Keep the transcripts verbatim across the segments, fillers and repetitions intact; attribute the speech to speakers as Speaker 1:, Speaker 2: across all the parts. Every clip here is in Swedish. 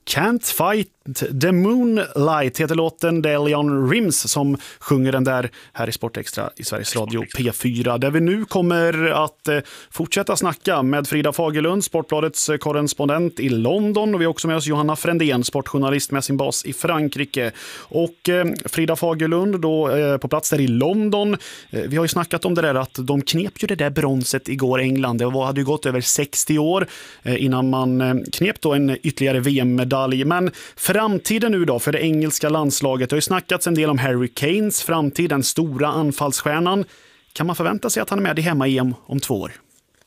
Speaker 1: Can't Fight the Moonlight heter låten. Det är Leon Rims som sjunger den där här i Sportextra i Sveriges Radio P fyra, där vi nu kommer att eh, fortsätta snacka med Frida Fagerlund, Sportbladets korrespondent i London, och vi har också med oss Johanna Frändén, sportjournalist med sin bas i Frankrike. Och eh, Frida Fagerlund då eh, på plats där i London. Eh, vi har ju snackat om det där att de knep ju det där bronset igår, England. Det var, hade ju gått över sextio år eh, innan man eh, knep då en ytterligare V M-medalj. Men framtiden nu då för det engelska landslaget. Det har ju snackats en del om Harry Kanes framtid, den stora anfallsstjärnan. Kan man förvänta sig att han är med i hemma-E M om två år?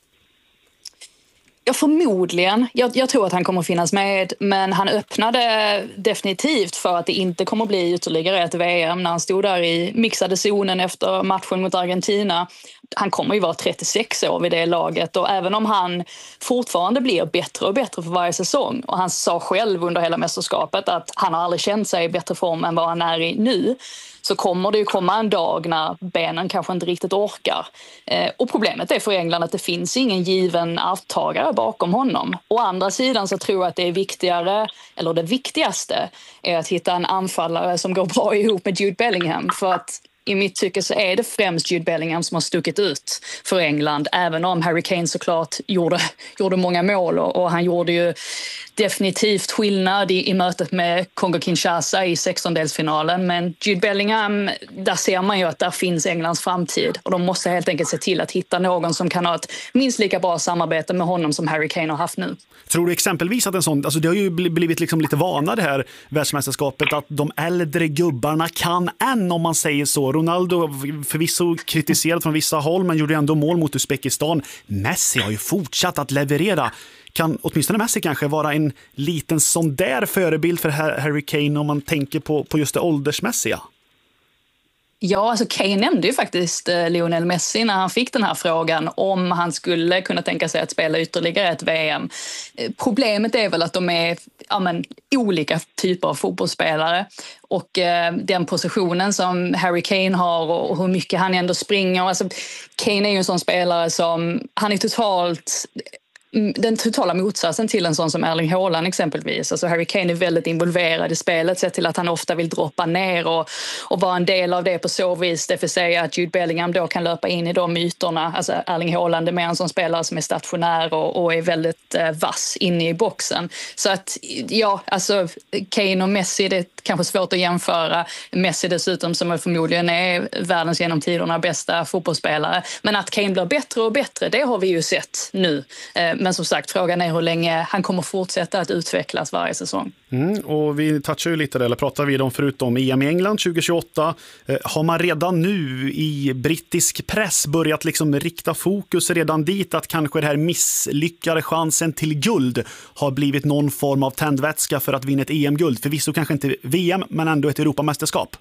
Speaker 2: Ja, förmodligen. Jag, jag tror att han kommer att finnas med, men han öppnade definitivt för att det inte kommer att bli ytterligare ett V M när han stod där i mixade zonen efter matchen mot Argentina. Han kommer ju vara trettiosex år vid det laget, och även om han fortfarande blir bättre och bättre för varje säsong, och han sa själv under hela mästerskapet att han har aldrig känt sig i bättre form än vad han är i nu, så kommer det ju komma en dag när benen kanske inte riktigt orkar. Eh, och problemet är för England att det finns ingen given arvtagare bakom honom. Å andra sidan så tror jag att det är viktigare, eller det viktigaste, är att hitta en anfallare som går bra ihop med Jude Bellingham. För att i mitt tycke så är det främst Jude Bellingham som har stuckit ut för England, även om Harry Kane såklart gjorde, gjorde många mål, och, och han gjorde ju definitivt skillnad i, i mötet med Kongo-Kinshasa i sextondelsfinalen. Men Jude Bellingham, där ser man ju att där finns Englands framtid, och de måste helt enkelt se till att hitta någon som kan ha ett minst lika bra samarbete med honom som Harry Kane har haft nu.
Speaker 1: Tror du exempelvis att en sån, alltså det har ju blivit liksom lite vana det här världsmästerskapet, att de äldre gubbarna kan än, om man säger så. Ronaldo förvisso kritiserad från vissa håll, men gjorde ändå mål mot Uzbekistan. Messi har ju fortsatt att leverera. Kan åtminstone Messi kanske vara en liten sån där förebild för Harry Kane om man tänker på, på just det åldersmässiga?
Speaker 2: Ja, alltså Kane nämnde ju faktiskt Lionel Messi när han fick den här frågan om han skulle kunna tänka sig att spela ytterligare ett V M. Problemet är väl att de är ja, men, olika typer av fotbollsspelare, och eh, den positionen som Harry Kane har och, och hur mycket han ändå springer. Alltså, Kane är ju en sån spelare som, han är totalt... den totala motsatsen till en sån som Erling Haaland exempelvis. Alltså Harry Kane är väldigt involverad i spelet, sett till att han ofta vill droppa ner och, och vara en del av det på så vis. Det vill säga att Jude Bellingham då kan löpa in i de myterna. Alltså Erling Haaland är med en sån spelare som är stationär och, och är väldigt eh, vass inne i boxen. Så att ja, alltså Kane och Messi, det är kanske svårt att jämföra. Messi dessutom som förmodligen är världens genom tiderna bästa fotbollsspelare. Men att Kane blir bättre och bättre, det har vi ju sett nu. Eh, Men som sagt, frågan är hur länge han kommer fortsätta att utvecklas varje säsong.
Speaker 1: Mm, och vi touchar ju lite, eller pratar vi om förutom E M i England tjugo tjugoåtta. Eh, har man redan nu i brittisk press börjat liksom rikta fokus redan dit att kanske det här misslyckade chansen till guld har blivit någon form av tändvätska för att vinna ett E M-guld? Förvisso kanske inte V M, men ändå ett Europamästerskap.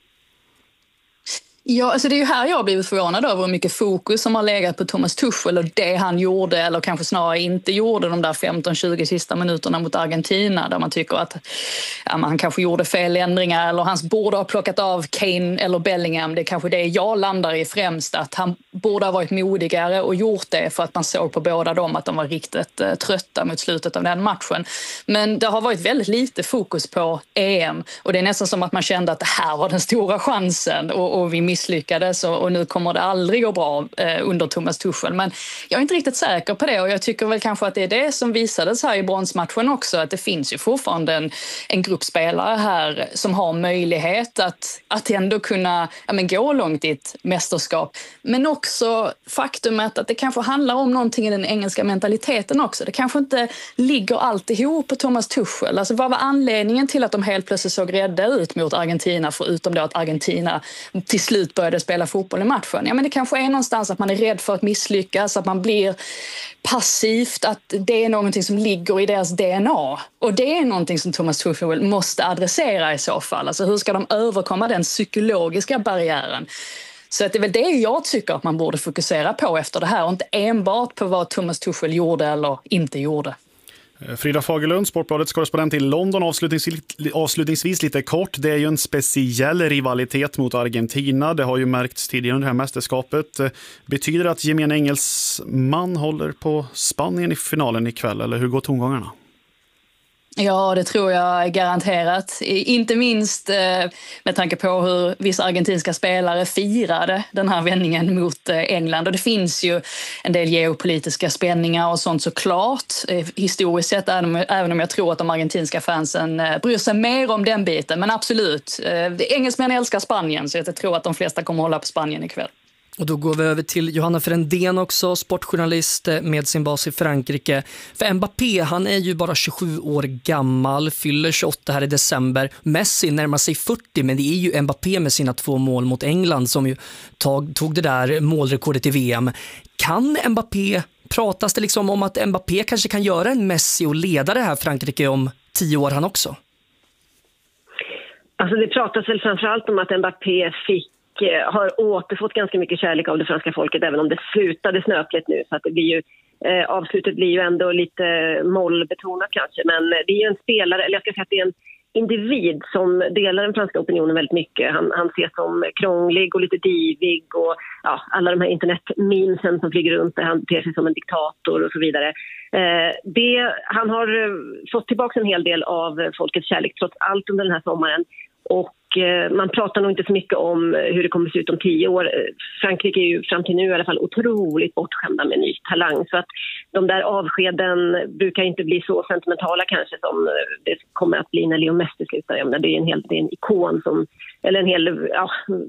Speaker 2: Ja, alltså det är ju här jag har blivit förvånad över hur mycket fokus som har legat på Thomas Tuchel och det han gjorde, eller kanske snarare inte gjorde, de där femton tjugo sista minuterna mot Argentina, där man tycker att ja, han kanske gjorde fel ändringar eller hans borde ha plockat av Kane eller Bellingham. Det är kanske det jag landar i främst, att han borde ha varit modigare och gjort det, för att man såg på båda dem att de var riktigt uh, trötta mot slutet av den matchen. Men det har varit väldigt lite fokus på E M, och det är nästan som att man kände att det här var den stora chansen, och, och vi misslyckades, och, och nu kommer det aldrig gå bra eh, under Thomas Tuchel. Men jag är inte riktigt säker på det, och jag tycker väl kanske att det är det som visades här i bronsmatchen också, att det finns ju fortfarande en, en grupp spelare här som har möjlighet att, att ändå kunna ja, men gå långt i ett mästerskap. Men också faktumet att det kanske handlar om någonting i den engelska mentaliteten också. Det kanske inte ligger alltihop på Thomas Tuchel. Alltså vad var anledningen till att de helt plötsligt såg rädda ut mot Argentina, förutom då att Argentina till slut började spela fotboll i matchen? Ja, men det kanske är någonstans att man är rädd för att misslyckas, att man blir passivt, att det är någonting som ligger i deras D N A. Och det är någonting som Thomas Tuchel måste adressera i så fall. Alltså hur ska de överkomma den psykologiska barriären? Så att det är väl det jag tycker att man borde fokusera på efter det här, och inte enbart på vad Thomas Tuchel gjorde eller inte gjorde.
Speaker 1: Frida Fagerlund, Sportbladets korrespondent i London. Avslutningsvis, avslutningsvis lite kort. Det är ju en speciell rivalitet mot Argentina. Det har ju märkts tidigare under det här mästerskapet. Betyder det att gemene engelsman håller på Spanien i finalen ikväll, eller hur går tongångarna?
Speaker 2: Ja, det tror jag garanterat. Inte minst med tanke på hur vissa argentinska spelare firade den här vändningen mot England. Och det finns ju en del geopolitiska spänningar och sånt såklart. Historiskt sett, även om jag tror att de argentinska fansen bryr sig mer om den biten. Men absolut, engelsmän älskar Spanien, så jag tror att de flesta kommer hålla på Spanien ikväll.
Speaker 3: Och då går vi över till Johanna Frändén också, sportjournalist med sin bas i Frankrike. För Mbappé, han är ju bara tjugosju år gammal, fyller tjugoåtta här i december. Messi närmar sig fyrtio, men det är ju Mbappé med sina två mål mot England som ju tog, tog det där målrekordet i V M. Kan Mbappé, pratas det liksom om att Mbappé kanske kan göra en Messi och leda det här Frankrike om tio år han också?
Speaker 4: Alltså det pratas väl framförallt om att Mbappé fick har återfått ganska mycket kärlek av det franska folket, även om det slutade snöpligt nu, så att det blir ju, eh, avslutet blir ju ändå lite mollbetonat kanske, men det är ju en spelare, eller jag ska säga att det är en individ som delar den franska opinionen väldigt mycket. Han, han ses som krånglig och lite divig och ja, alla de här internetmemesen som flyger runt där han ter sig som en diktator och så vidare. Eh, det, han har fått tillbaka en hel del av folkets kärlek trots allt under den här sommaren. Och man pratar nog inte så mycket om hur det kommer att se ut om tio år. Frankrike är ju fram till nu i alla fall otroligt bortskämda med ny talang. Så att de där avskeden brukar inte bli så sentimentala kanske som det kommer att bli när Leo Messi slutar. Det är en hel det är en ikon som, eller en hel ja,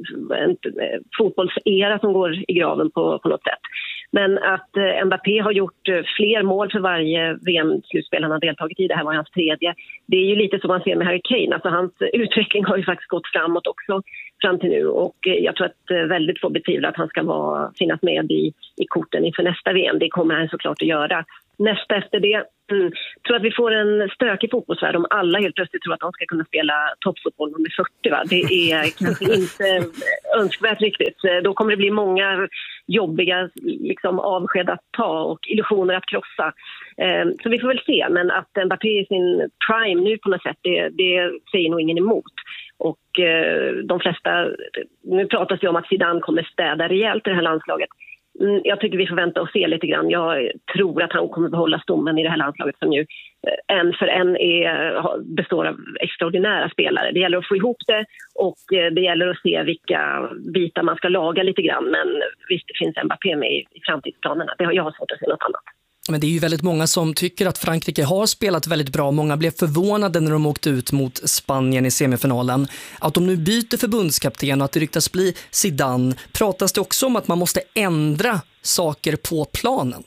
Speaker 4: en fotbollsera som går i graven på, på något sätt. Men att Mbappé har gjort fler mål för varje V M-slutspel han har deltagit i, det här var hans tredje. Det är ju lite som man ser med Harry Kane. Alltså hans utveckling har ju faktiskt gått framåt också fram till nu. Och jag tror att väldigt få betvivlar att han ska vara, finnas med i, i korten inför nästa V M. Det kommer han såklart att göra. Nästa efter det mm, tror att vi får en stökig fotbollsvärld om alla helt plötsligt tror att de ska kunna spela toppfotboll när de är fyrtio. Va? Det är kanske inte önskvärt riktigt. Då kommer det bli många jobbiga liksom, avsked att ta och illusioner att krossa. Eh, så vi får väl se. Men att Mbappé i sin prime nu på något sätt, det, det säger nog ingen emot. Och eh, de flesta, nu pratas det om att Zidane kommer städa rejält i det här landslaget. Jag tycker vi får vänta och se lite grann. Jag tror att han kommer behålla stommen i det här landslaget som ju en för en är, består av extraordinära spelare. Det gäller att få ihop det och det gäller att se vilka bitar man ska laga lite grann. Men visst, det finns Mbappé med i framtidsplanerna. Det har jag svårt att se något annat.
Speaker 3: Men det är ju väldigt många som tycker att Frankrike har spelat väldigt bra. Många blev förvånade när de åkte ut mot Spanien i semifinalen. Att de nu byter förbundskapten och att det ryktas bli Zidane. Pratas det också om att man måste ändra saker på planen?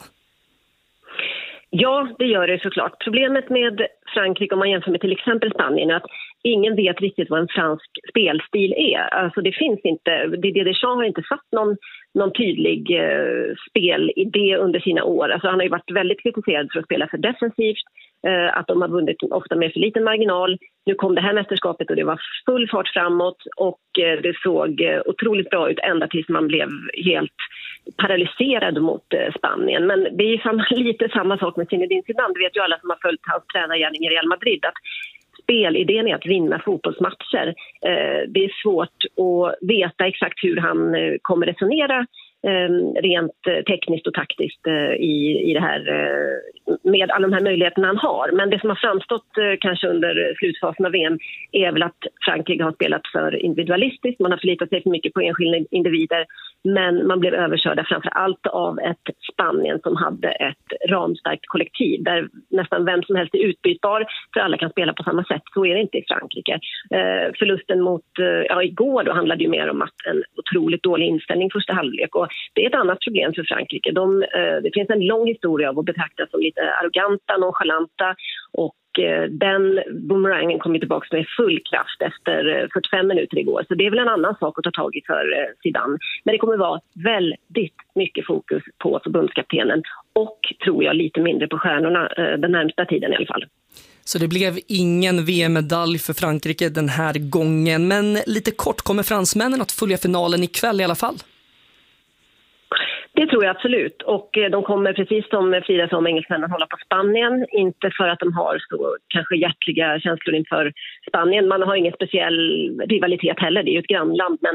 Speaker 4: Ja, det gör det såklart. Problemet med Frankrike om man jämför med till exempel Spanien är att ingen vet riktigt vad en fransk spelstil är. Alltså det finns inte, Didier Deschamps har inte satt någon, någon tydlig eh, spelidé under sina år. Alltså han har ju varit väldigt kritiserad för att spela för defensivt, eh, att de har vunnit ofta med för liten marginal. Nu kom det här mästerskapet och det var full fart framåt och eh, det såg eh, otroligt bra ut ända tills man blev helt paralyserad mot eh, Spanien. Men det är ju samma, lite samma sak med Zinedine Zidane. Det vet ju alla som har följt hans tränargärning i Real Madrid att spelidén är att vinna fotbollsmatcher. Eh, det är svårt att veta exakt hur han eh, kommer resonera eh, rent eh, tekniskt och taktiskt eh, i, i det här eh, med alla de här möjligheterna han har. Men det som har framstått eh, kanske under slutfasen av V M är väl att Frankrike har spelat för individualistiskt. Man har förlitat sig för mycket på enskilda individer, men man blev överkörda framför allt av ett Spanien som hade ett ramstarkt kollektiv där nästan vem som helst är utbytbar för alla kan spela på samma sätt. Så är det inte i Frankrike. Eh, förlusten mot eh, ja, igår då handlade ju mer om att en otroligt dålig inställning första halvlek, och det är ett annat problem för Frankrike. De, eh, det finns en lång historia av att betraktas som lite arroganta, nonchalanta, och den boomerangen kommer tillbaka med full kraft efter fyrtiofem minuter igår. Så det är väl en annan sak att ta tag i för Zidane. Men det kommer vara väldigt mycket fokus på förbundskaptenen och tror jag lite mindre på stjärnorna den närmsta tiden i alla fall.
Speaker 3: Så det blev ingen V M-medalj för Frankrike den här gången. Men lite kort, kommer fransmännen att följa finalen ikväll i alla fall?
Speaker 4: Det tror jag absolut, och de kommer precis som Frida som engelsmännen hålla på Spanien, inte för att de har så kanske hjärtliga känslor inför Spanien. Man har ingen speciell rivalitet heller, det är ju ett grannland, men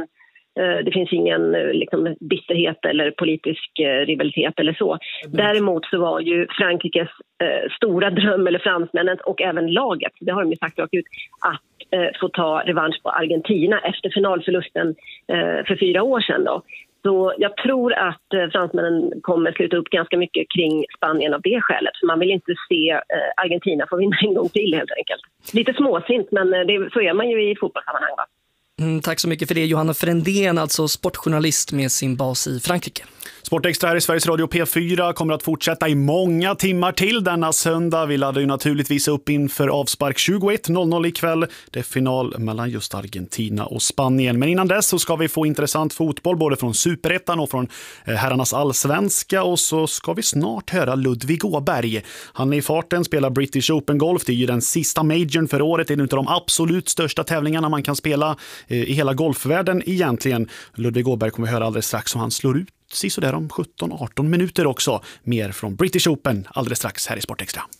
Speaker 4: Det finns ingen liksom, bitterhet eller politisk rivalitet eller så. Däremot så var ju Frankrikes eh, stora dröm, eller fransmännen och även laget, det har de ju sagt rakt ut, att eh, få ta revansch på Argentina efter finalförlusten eh, för fyra år sedan då. Så jag tror att eh, fransmännen kommer sluta upp ganska mycket kring Spanien av det skälet. För man vill inte se eh, Argentina få vinna en gång till helt enkelt. Lite småsint, men det, så är man ju i fotbollssammanhang, va?
Speaker 3: Mm, tack så mycket för det, Johanna Frändén, alltså sportjournalist med sin bas i Frankrike.
Speaker 1: Sportextra här i Sveriges Radio P fyra kommer att fortsätta i många timmar till denna söndag. Vi laddar ju naturligtvis upp inför avspark tjugoett noll noll ikväll. Det är final mellan just Argentina och Spanien. Men innan dess så ska vi få intressant fotboll både från Superettan och från herrarnas allsvenska. Och så ska vi snart höra Ludvig Åberg. Han är i farten, spelar British Open Golf. Det är ju den sista majorn för året. Det är en av de absolut största tävlingarna man kan spela i hela golfvärlden egentligen. Ludvig Åberg kommer vi höra alldeles strax om han slår ut så där om sjutton arton minuter också. Mer från British Open alldeles strax här i Sportextra.